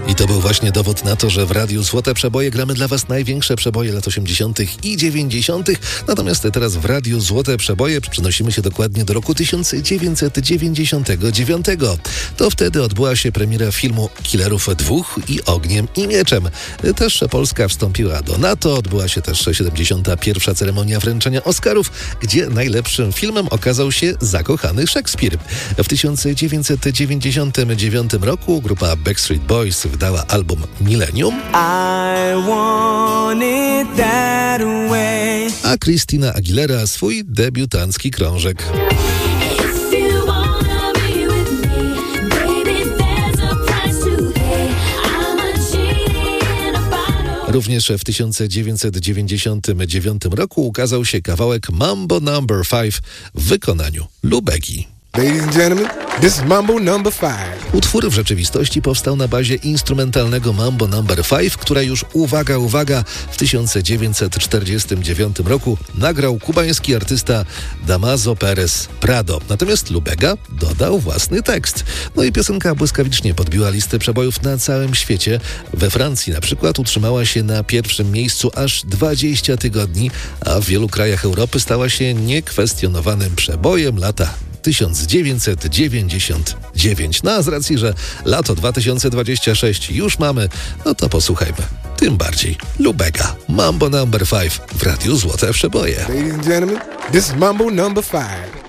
I to był właśnie dowód na to, że w Radiu Złote Przeboje gramy dla Was największe przeboje lat 80. i 90. Natomiast teraz w Radiu Złote Przeboje przenosimy się dokładnie do roku 1999. To wtedy odbyła się premiera filmu Killerów Dwóch i Ogniem i Mieczem. Też Polska wstąpiła do NATO, odbyła się też 71. ceremonia wręczenia Oscarów, gdzie najlepszym filmem okazał się Zakochany Szekspir. W 1999 roku grupa Backstreet Boys wydała album Millennium, a Christina Aguilera swój debiutancki krążek. Również w 1999 roku ukazał się kawałek Mambo No. 5 w wykonaniu Lubegi. Ladies and gentlemen, this is Mambo No. 5. Utwór w rzeczywistości powstał na bazie instrumentalnego Mambo No. 5, które już, uwaga, w 1949 roku nagrał kubański artysta Damaso Perez Prado. Natomiast Lubega dodał własny tekst. No i piosenka błyskawicznie podbiła listę przebojów na całym świecie. We Francji na przykład utrzymała się na pierwszym miejscu aż 20 tygodni, a w wielu krajach Europy stała się niekwestionowanym przebojem lata 1999. No a z racji, że lato 2026 już mamy, no to posłuchajmy. Tym bardziej Lubega, Mambo No. 5 w Radiu Złote Przeboje. Ladies and gentlemen, this is Mambo No. 5.